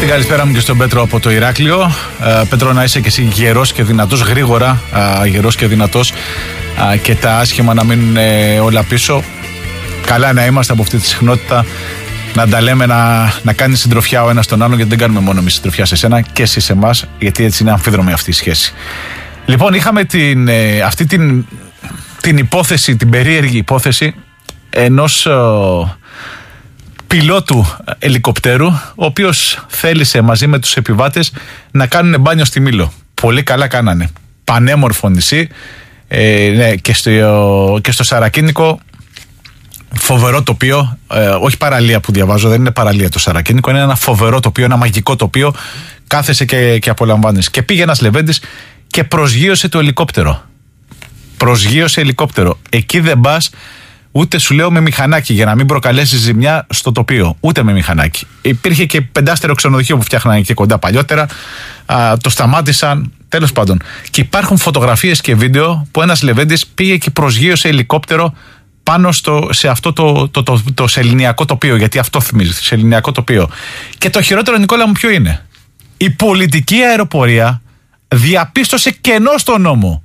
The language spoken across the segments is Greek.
Την καλησπέρα μου και στον Πέτρο από το Ηράκλειο. Πέτρο, να είσαι και εσύ γερός και δυνατός, γρήγορα γερός και δυνατός, και τα άσχημα να μείνουν όλα πίσω. Καλά να είμαστε από αυτή τη συχνότητα, να τα λέμε, να κάνει συντροφιά ο ένας τον άλλον, γιατί δεν κάνουμε μόνο εμείς συντροφιά σε σένα και εσύ σε εμάς, γιατί έτσι είναι αμφίδρομη αυτή η σχέση. Λοιπόν, είχαμε αυτή την υπόθεση, την περίεργη υπόθεση ενός πιλότου ελικοπτέρου, ο οποίος θέλησε μαζί με τους επιβάτες να κάνουν μπάνιο στη Μήλο. Πολύ καλά κάνανε. Πανέμορφο νησί, ναι, και στο Σαρακίνικο φοβερό τοπίο, όχι παραλία που διαβάζω, δεν είναι παραλία το Σαρακίνικο, είναι ένα φοβερό τοπίο, ένα μαγικό τοπίο, κάθεσαι και απολαμβάνεις. Και πήγε ένας λεβέντης και προσγείωσε το ελικόπτερο. Προσγείωσε ελικόπτερο. Εκεί δεν πας ούτε, σου λέω, με μηχανάκι, για να μην προκαλέσει ζημιά στο τοπίο. Ούτε με μηχανάκι. Υπήρχε και 5-στερο ξενοδοχείο που φτιάχνανε εκεί κοντά παλιότερα. Το σταμάτησαν. Τέλος πάντων. Και υπάρχουν φωτογραφίες και βίντεο που ένας λεβέντης πήγε και προσγείωσε ελικόπτερο πάνω σε αυτό το σεληνιακό τοπίο. Γιατί αυτό θυμίζει, σεληνιακό τοπίο. Και το χειρότερο, Νικόλα μου, ποιο είναι? Η πολιτική αεροπορία διαπίστωσε κενό στο νόμο.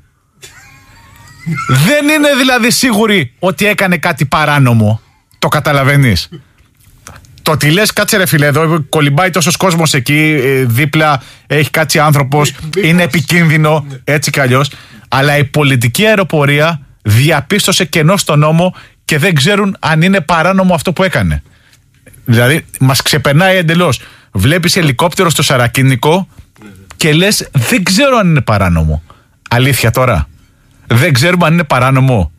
Δεν είναι δηλαδή σίγουροι ότι έκανε κάτι παράνομο. Το καταλαβαίνεις? Το ότι λες, κάτσε ρε φίλε, εδώ κολυμπάει τόσος κόσμος εκεί, δίπλα έχει κάτσει άνθρωπος, είναι επικίνδυνο, έτσι κι αλλιώς. Αλλά η πολιτική αεροπορία διαπίστωσε κενό στο νόμο και δεν ξέρουν αν είναι παράνομο αυτό που έκανε. Δηλαδή μας ξεπερνάει εντελώς. Βλέπεις ελικόπτερο στο Σαρακίνικο και λες, δεν ξέρω αν είναι παράνομο. Αλήθεια τώρα? Δεν ξέρουμε αν είναι παράνομο.